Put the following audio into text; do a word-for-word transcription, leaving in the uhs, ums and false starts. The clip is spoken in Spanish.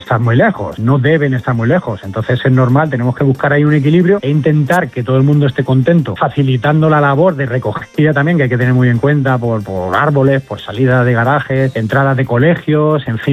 estar muy lejos, no deben estar muy lejos. Entonces es normal, tenemos que buscar ahí un equilibrio e intentar que todo el mundo esté contento, facilitando la labor de recogida también, que hay que tener muy en cuenta por, por árboles, por salida de garajes, entradas de colegios, en fin.